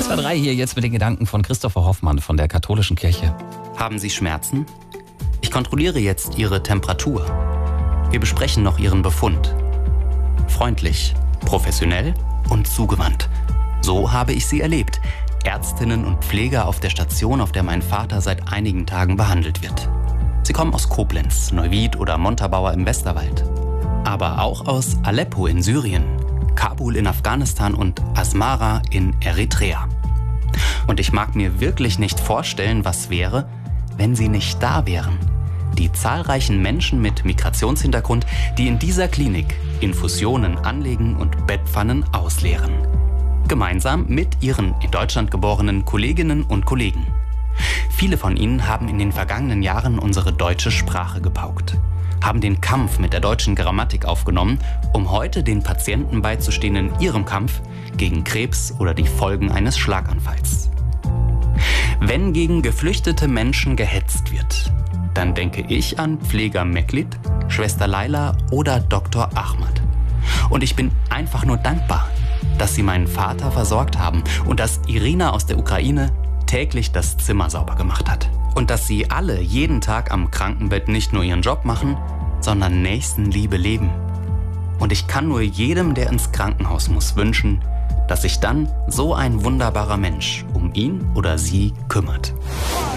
1, 2, 3 hier jetzt mit den Gedanken von Christopher Hoffmann von der Katholischen Kirche. Haben Sie Schmerzen? Ich kontrolliere jetzt Ihre Temperatur. Wir besprechen noch Ihren Befund. Freundlich, professionell und zugewandt. So habe ich sie erlebt. Ärztinnen und Pfleger auf der Station, auf der mein Vater seit einigen Tagen behandelt wird. Sie kommen aus Koblenz, Neuwied oder Montabaur im Westerwald. Aber auch aus Aleppo in Syrien, Kabul in Afghanistan und Asmara in Eritrea. Und ich mag mir wirklich nicht vorstellen, was wäre, wenn sie nicht da wären. Die zahlreichen Menschen mit Migrationshintergrund, die in dieser Klinik Infusionen anlegen und Bettpfannen ausleeren. Gemeinsam mit ihren in Deutschland geborenen Kolleginnen und Kollegen. Viele von ihnen haben in den vergangenen Jahren unsere deutsche Sprache gepaukt, haben den Kampf mit der deutschen Grammatik aufgenommen, um heute den Patienten beizustehen in ihrem Kampf gegen Krebs oder die Folgen eines Schlaganfalls. Wenn gegen geflüchtete Menschen gehetzt wird, dann denke ich an Pfleger Meklid, Schwester Laila oder Dr. Ahmad. Und ich bin einfach nur dankbar, dass sie meinen Vater versorgt haben und dass Irina aus der Ukraine täglich das Zimmer sauber gemacht hat. Und dass sie alle jeden Tag am Krankenbett nicht nur ihren Job machen, sondern Nächstenliebe leben. Und ich kann nur jedem, der ins Krankenhaus muss, wünschen, dass sich dann so ein wunderbarer Mensch um ihn oder sie kümmert.